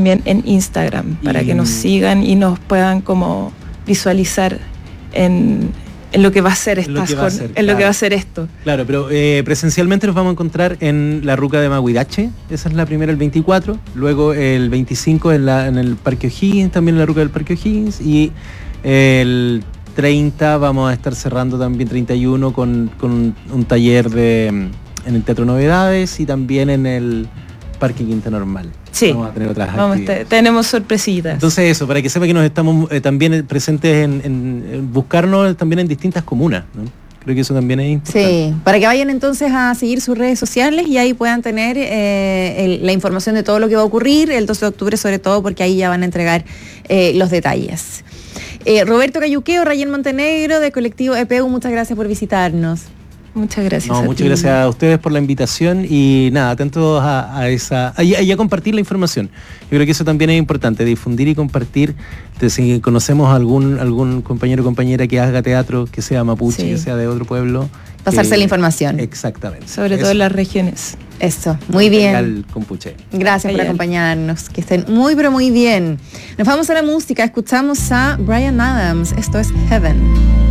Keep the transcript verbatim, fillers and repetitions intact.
también en Instagram, para y... que nos sigan y nos puedan como visualizar en, en lo que va a ser esta, en, lo, ser, en claro. lo que va a ser esto. Claro, pero eh, presencialmente nos vamos a encontrar en la Ruca de Mahuidache, esa es la primera el veinticuatro, luego el veinticinco en, la, en el Parque O'Higgins, también en la Ruca del Parque O'Higgins, y el treinta vamos a estar cerrando también treinta y uno con, con un, un taller de, en el Teatro Novedades y también en el Parque Quinta Normal. Sí, vamos a tener otras vamos actividades. Te, tenemos sorpresitas. Entonces eso, para que sepa que nos estamos eh, también presentes en, en, en buscarnos también en distintas comunas, ¿no? Creo que eso también es importante. Sí, para que vayan entonces a seguir sus redes sociales y ahí puedan tener eh, el, la información de todo lo que va a ocurrir el doce de octubre, sobre todo porque ahí ya van a entregar eh, los detalles. Eh, Roberto Cayuqueo, Rayén Montenegro, de Colectivo E P U, muchas gracias por visitarnos. Muchas gracias. No, a muchas ti. gracias a ustedes por la invitación y nada, atentos a, a esa, a, a, a compartir la información. Yo creo que eso también es importante, difundir y compartir. Entonces, si conocemos algún algún compañero o compañera que haga teatro, que sea mapuche, sí. que sea de otro pueblo. Pasarse que, la información. Exactamente. Sobre todo en las regiones. Eso, muy bien. Compuche. Gracias por acompañarnos, que estén muy pero muy bien. Nos vamos a la música, escuchamos a Bryan Adams, esto es Heaven.